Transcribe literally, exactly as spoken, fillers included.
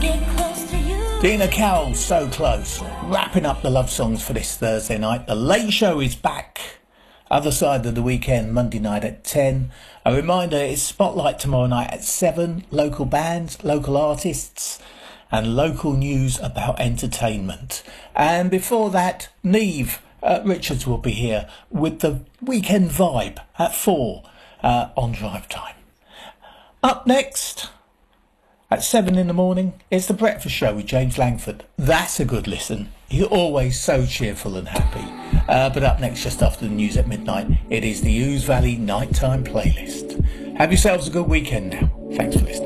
Dina Carroll, So Close. Wrapping up the love songs for this Thursday night. The Late Show is back. Other side of the weekend, Monday night at ten. A reminder, it's Spotlight tomorrow night at seven. Local bands, local artists, and local news about entertainment. And before that, Neve uh, Richards will be here with the Weekend Vibe at four uh, on Drive Time. Up next, at seven in the morning, it's The Breakfast Show with James Langford. That's a good listen. He's always so cheerful and happy. Uh, but up next, just after the news at midnight, it is the Ouse Valley Nighttime Playlist. Have yourselves a good weekend now. Thanks for listening.